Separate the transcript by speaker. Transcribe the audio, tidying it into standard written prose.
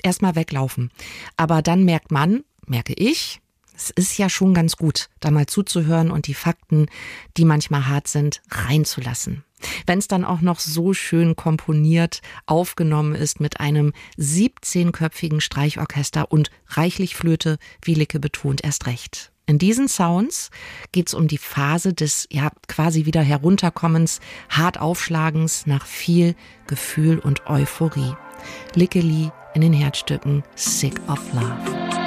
Speaker 1: erstmal weglaufen. Aber dann merke ich, es ist ja schon ganz gut, da mal zuzuhören und die Fakten, die manchmal hart sind, reinzulassen. Wenn es dann auch noch so schön komponiert aufgenommen ist mit einem 17-köpfigen Streichorchester und reichlich Flöte, wie Licke betont, erst recht. In diesen Sounds geht's um die Phase des quasi wieder Herunterkommens, hart Aufschlagens nach viel Gefühl und Euphorie. Licke Lee in den Herzstücken Sick of Love.